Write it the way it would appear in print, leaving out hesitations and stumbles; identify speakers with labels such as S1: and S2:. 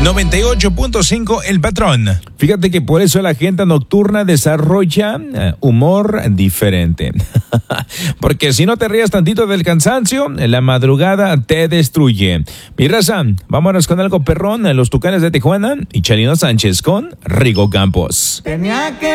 S1: 98.5 El Patrón.
S2: Fíjate que por eso la gente nocturna desarrolla humor diferente. Porque si no te rías tantito del cansancio, la madrugada te destruye. Mi raza, vámonos con algo perrón, Los Tucanes de Tijuana y Chalino Sánchez con Rigo Campos.
S3: Tenía que